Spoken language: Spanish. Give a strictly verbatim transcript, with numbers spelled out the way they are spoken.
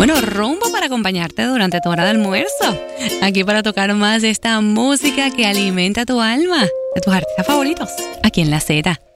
Bueno, rumbo para acompañarte durante tu hora de almuerzo. Aquí para tocar más de esta música que alimenta tu alma, de tus artistas favoritos, aquí en La Z.